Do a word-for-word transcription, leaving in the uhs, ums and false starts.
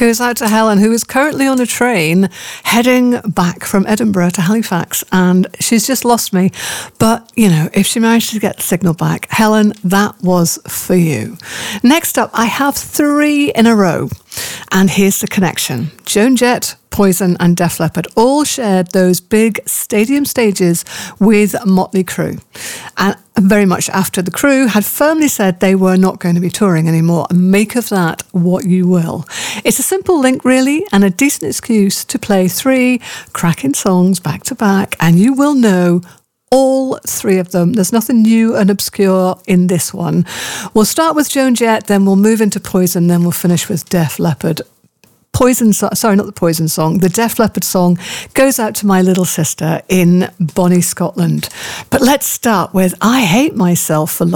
goes out to Helen, who is currently on a train heading back from Edinburgh to Halifax, and she's just lost me. But, you know, if she managed to get the signal back, Helen, that was for you. Next up, I have three in a row, and here's the connection. Joan Jett, Poison and Def Leppard all shared those big stadium stages with Motley Crue. And very much after the Crue had firmly said they were not going to be touring anymore. Make of that what you will. It's a simple link, really, and a decent excuse to play three cracking songs back to back, and you will know all three of them. There's nothing new and obscure in this one. We'll start with Joan Jett, then we'll move into Poison, then we'll finish with Def Leppard. Poison, sorry, not the Poison song. The Def Leppard song goes out to my little sister in Bonnie, Scotland. But let's start with I Hate Myself for